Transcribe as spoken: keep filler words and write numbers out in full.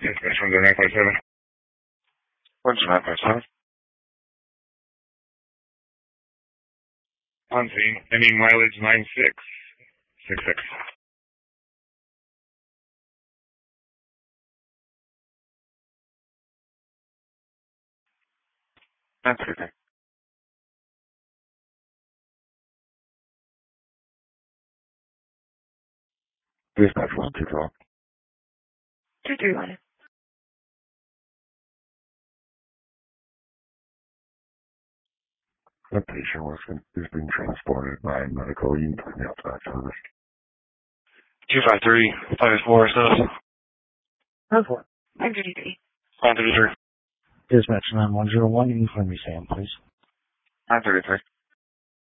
Dispatch one zero nine five seven. one zero nine five seven. On scene, ending mileage nine six six six. That's okay. Dispatch one two twelve. two three one. The patient was is being transported by medical unit to the outside service. two five three, five four, so. Oh, four. nine thirty-three. nine thirty-three. Dispatch nine one zero one, uniform Sam, please. nine thirty-three.